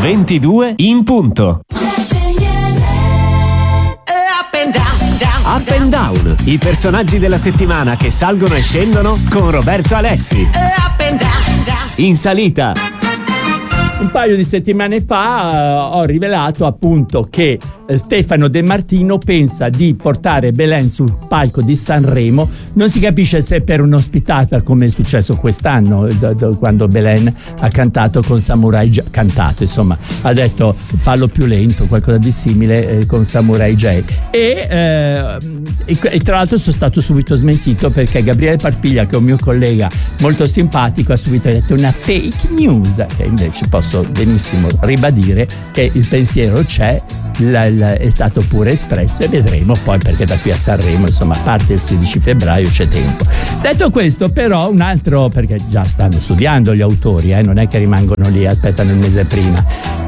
22 in punto. Up and Down, i personaggi della settimana che salgono e scendono con Roberto Alessi. In salita. Un paio di settimane fa ho rivelato appunto che Stefano De Martino pensa di portare Belen sul palco di Sanremo. Non si capisce se per un'ospitata, come è successo quest'anno quando Belen ha cantato con Samurai J. Ha detto fallo più lento, qualcosa di simile con Samurai J. E tra l'altro sono stato subito smentito, perché Gabriele Parpiglia, che è un mio collega molto simpatico, ha subito detto una fake news, e invece posso benissimo ribadire che il pensiero c'è, è stato pure espresso, e vedremo poi, perché da qui a Sanremo insomma parte il 16 febbraio, c'è tempo. Detto questo, però, un altro, perché già stanno studiando gli autori, non è che rimangono lì, aspettano il mese prima,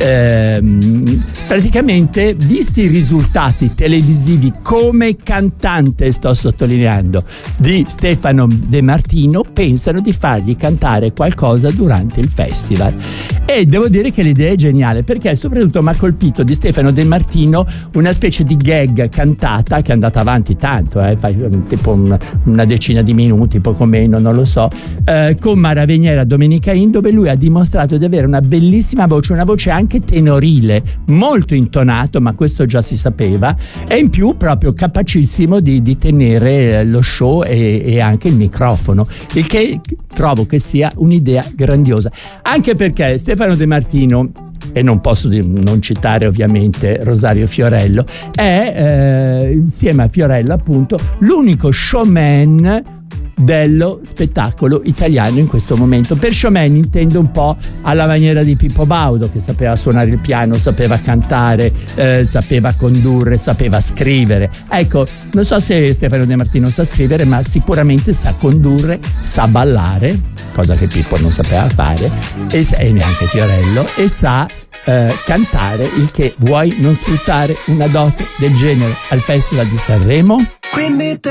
praticamente, visti i risultati televisivi come cantante, sto sottolineando, di Stefano De Martino, pensano di fargli cantare qualcosa durante il festival. E devo dire che l'idea è geniale, perché soprattutto mi ha colpito di Stefano De Martino una specie di gag cantata che è andata avanti tanto, tipo una decina di minuti, poco meno, non lo so, con Mara Veniera, Domenica In, dove lui ha dimostrato di avere una bellissima voce, una voce anche tenorile, molto intonato, ma questo già si sapeva, e in più proprio capacissimo di tenere lo show e anche il microfono, il che trovo che sia un'idea grandiosa, anche perché Stefano De Martino, e non posso non citare ovviamente Rosario Fiorello, è insieme a Fiorello appunto l'unico showman dello spettacolo italiano in questo momento. Per showman intendo un po' alla maniera di Pippo Baudo, che sapeva suonare il piano, sapeva cantare, sapeva condurre, sapeva scrivere. Ecco, non so se Stefano De Martino sa scrivere, ma sicuramente sa condurre, sa ballare, cosa che Pippo non sapeva fare, e neanche Fiorello, e sa cantare, il che vuoi non sfruttare una dote del genere al Festival di Sanremo?